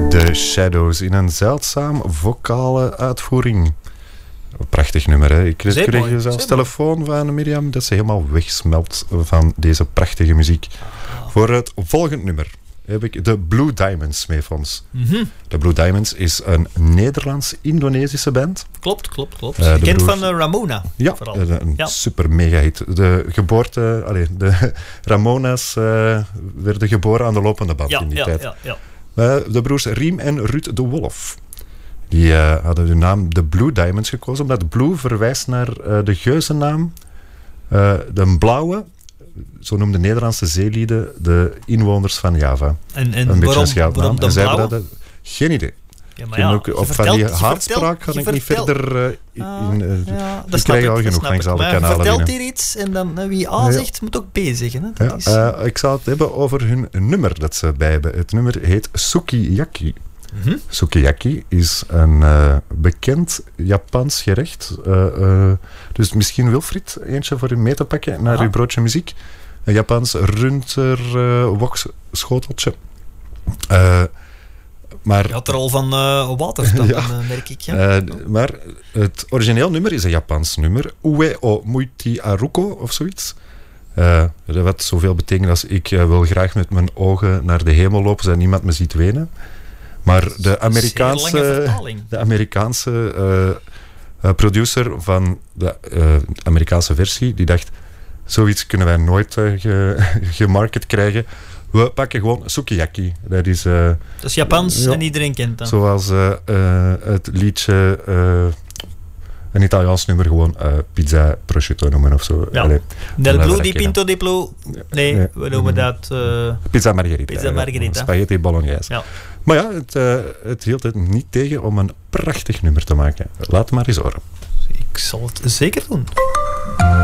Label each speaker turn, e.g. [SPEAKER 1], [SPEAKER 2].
[SPEAKER 1] The Shadows in een zeldzaam vocale uitvoering. Een prachtig nummer, hè? Ik kreeg zelfs telefoon van Mirjam dat ze helemaal wegsmelt van deze prachtige muziek. Voor het volgende nummer heb ik de Blue Diamonds mee voor ons.
[SPEAKER 2] Mm-hmm.
[SPEAKER 1] De Blue Diamonds is een Nederlands-Indonesische band.
[SPEAKER 2] Klopt. Gekend van Ramona.
[SPEAKER 1] Ja, een super mega hit. De Ramona's werden geboren aan de lopende band in die tijd.
[SPEAKER 2] Ja.
[SPEAKER 1] De broers Riem en Ruud de Wolf. Die hadden hun naam de Blue Diamonds gekozen, omdat Blue verwijst naar de geuzennaam. De blauwe, zo noemden Nederlandse zeelieden de inwoners van Java.
[SPEAKER 2] En waarom de blauwe?
[SPEAKER 1] Geen idee.
[SPEAKER 2] Ja, maar
[SPEAKER 1] op van die haarspraak ga ik niet verder in. Ik krijg al genoeg langs alle kanalen.
[SPEAKER 2] Je vertelt hier iets en dan wie A zegt, moet ook B zeggen. Hè?
[SPEAKER 1] Ik zal het hebben over hun nummer dat ze bij hebben. Het nummer heet Sukiyaki.
[SPEAKER 2] Mm-hmm.
[SPEAKER 1] Sukiyaki is een bekend Japans gerecht. Dus misschien Wilfried, eentje voor u mee te pakken naar uw broodje muziek. Een Japans runter-wok-schoteltje. Maar,
[SPEAKER 2] je had er al van waterstampen, merk ik. Ja.
[SPEAKER 1] Maar het origineel nummer is een Japans nummer. Ue o muiti aruko of zoiets. Wat zoveel betekent als ik wil graag met mijn ogen naar de hemel lopen zodat niemand me ziet wenen. Maar de Amerikaanse producer van de Amerikaanse versie, die dacht, zoiets kunnen wij nooit gemarket krijgen. We pakken gewoon Sukiyaki. Dat is
[SPEAKER 2] Japans en iedereen kent dat.
[SPEAKER 1] Zoals het liedje, een Italiaans nummer, gewoon pizza prosciutto noemen of zo.
[SPEAKER 2] Ja. Del blu di pinto di blu. Nee, we noemen dat...
[SPEAKER 1] pizza margherita. Spaghetti bolognese.
[SPEAKER 2] Ja.
[SPEAKER 1] Maar ja, het hield het niet tegen om een prachtig nummer te maken. Laat het maar eens horen.
[SPEAKER 2] Ik zal het zeker doen.